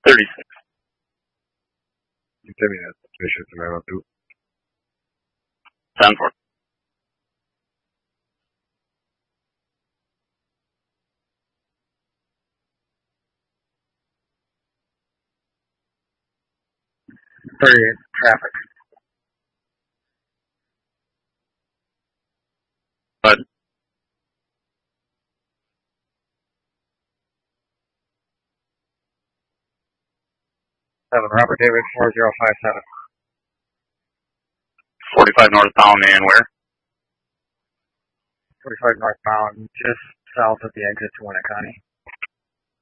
36. Terminal. Station 902. 10-4. Traffic. But 7, Robert David 4057. 45 northbound and where? 45 northbound, just south of the exit to Winneconne.